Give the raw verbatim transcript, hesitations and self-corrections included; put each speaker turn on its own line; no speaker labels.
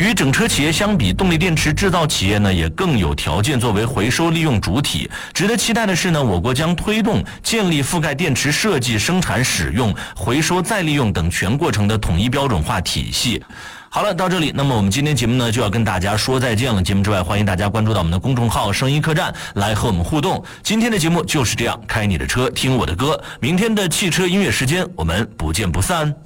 与整车企业相比，动力电池制造企业呢也更有条件作为回收利用主体。值得期待的是呢，我国将推动建立覆盖电池设计、生产、使用、回收、再利用等全过程的统一标准化体系。好了，到这里，那么我们今天节目呢就要跟大家说再见了。节目之外，欢迎大家关注到我们的公众号声音客栈来和我们互动。今天的节目就是这样，开你的车，听我的歌。明天的汽车音乐时间，我们不见不散。